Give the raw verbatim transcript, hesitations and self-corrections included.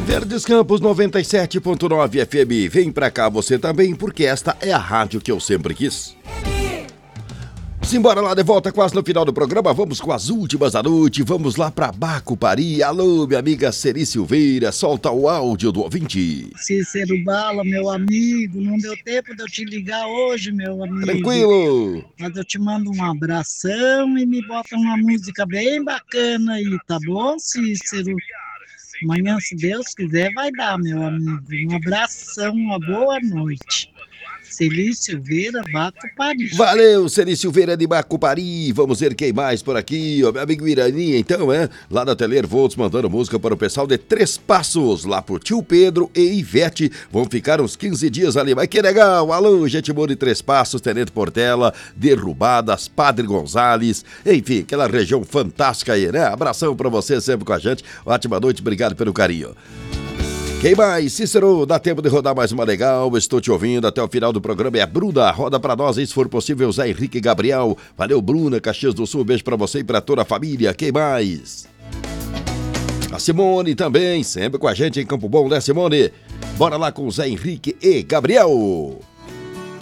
Verdes Campos noventa e sete ponto nove F M. Vem pra cá você também, porque esta é a rádio que eu sempre quis. Simbora lá, de volta quase no final do programa. Vamos com as últimas da noite. Vamos lá pra Bacupari. Alô, minha amiga Ceri Silveira. Solta o áudio do ouvinte. Cícero Bala, meu amigo. Não deu tempo de eu te ligar hoje, meu amigo. Tranquilo. Mas eu te mando um abração e me bota uma música bem bacana aí, tá bom, Cícero? Amanhã, se Deus quiser, vai dar, meu amigo. Um abração, uma boa noite. Celi Silveira, Bacupari. Valeu, Celi Silveira de Bacupari. Vamos ver quem mais por aqui. O meu amigo Irani, então, é? Lá da Teler Volts, mandando música para o pessoal de Três Passos. Lá pro tio Pedro e Ivete. Vão ficar uns quinze dias ali. Mas que legal. Alô, gente boa de Três Passos, Tenente Portela, Derrubadas, Padre Gonzales. Enfim, aquela região fantástica aí, né? Abração pra você sempre com a gente. Ótima noite, obrigado pelo carinho. Quem mais? Cícero, dá tempo de rodar mais uma legal, estou te ouvindo até o final do programa, é a Bruna, roda pra nós aí se for possível, Zé Henrique Gabriel, valeu Bruna, Caxias do Sul, beijo pra você e pra toda a família, quem mais? A Simone também, sempre com a gente em Campo Bom, né Simone? Bora lá com o Zé Henrique e Gabriel.